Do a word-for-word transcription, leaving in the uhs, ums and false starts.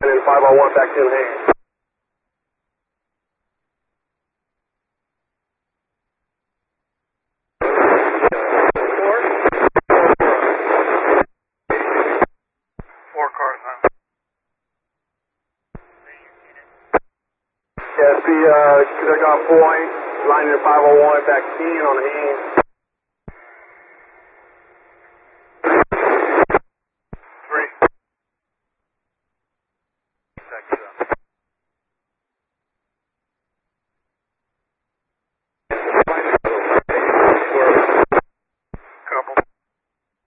And five oh one back to the hand. Four cars, huh? Yeah, see, uh, Cadet Golf four eight, line in five oh one, back ten on the hand.